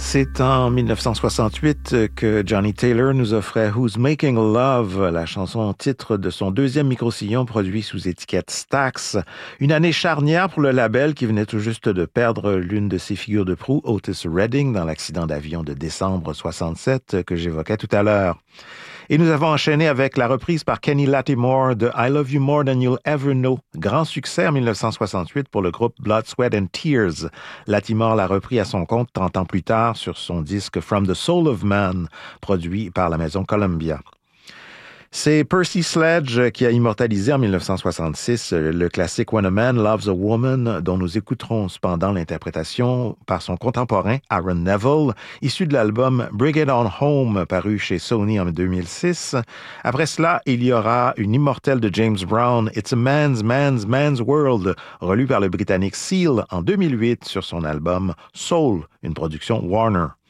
C'est en 1968 que Johnny Taylor nous offrait Who's Making Love, la chanson titre de son deuxième micro-sillon produit sous étiquette Stax. Une année charnière pour le label qui venait tout juste de perdre l'une de ses figures de proue, Otis Redding, dans l'accident d'avion de décembre 67 que j'évoquais tout à l'heure. Et nous avons enchaîné avec la reprise par Kenny Lattimore de I Love You More Than You'll Ever Know. Grand succès en 1968 pour le groupe Blood, Sweat and Tears. Lattimore l'a repris à son compte 30 ans plus tard sur son disque From the Soul of Man, produit par la maison Columbia. C'est Percy Sledge qui a immortalisé en 1966 le classique When a Man Loves a Woman, dont nous écouterons cependant l'interprétation par son contemporain Aaron Neville, issu de l'album Bring It On Home, paru chez Sony en 2006. Après cela, il y aura une immortelle de James Brown, It's a Man's World, relu par le Britannique Seal en 2008 sur son album Soul, une production Warner.